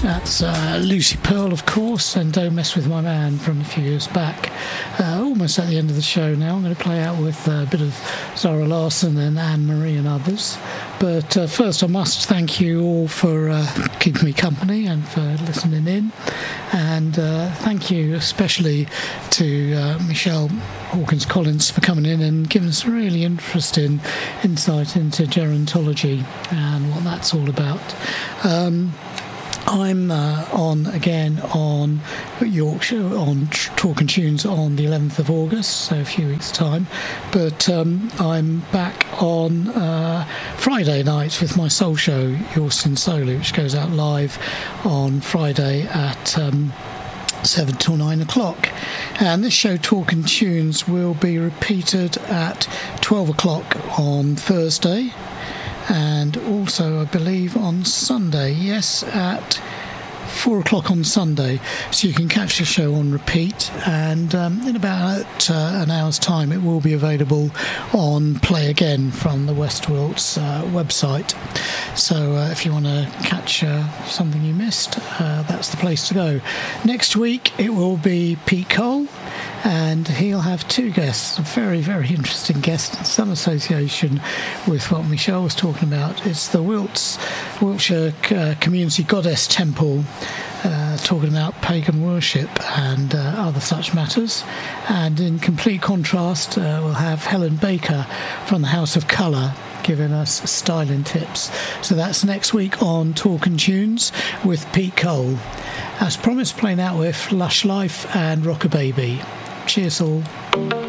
That's Lucy Pearl, of course, and Don't Mess With My Man from a few years back. Almost at the end of the show now. I'm going to play out with a bit of Zara Larsson and Anne-Marie and others. But first I must thank you all for keeping me company and for listening in. And thank you especially to Michelle Hawkins-Collins for coming in and giving us a really interesting insight into gerontology and what that's all about. I'm on again on Yorkshire on Talking Tunes on the 11th of August, so a few weeks' time. But I'm back on Friday nights with my soul show, Yours Sincerely, which goes out live on Friday at 7 till 9 o'clock. And this show, Talking Tunes, will be repeated at 12 o'clock on Thursday. And also, I believe, on Sunday, yes, at 4 o'clock on Sunday. So you can catch the show on repeat, and in about an hour's time it will be available on Play Again from the West Wilts website. So if you want to catch something you missed, that's the place to go. Next week it will be Pete Cole, and he'll have two guests, very, very interesting guests, in some association with what Michelle was talking about. It's the Wiltshire Community Goddess Temple, talking about pagan worship and other such matters. And in complete contrast, we'll have Helen Baker from the House of Colour giving us styling tips. So that's next week on Talking Tunes with Pete Cole. As promised, playing out with Lush Life and Rock a Baby. Cheers all.